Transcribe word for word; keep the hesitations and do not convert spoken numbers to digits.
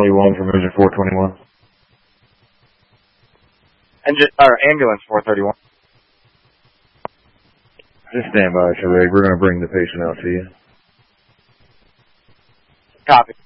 thirty-one from engine four twenty-one. Engine, or ambulance four thirty-one. Just stand by, Sharade. We're going to bring the patient out to you. Copy.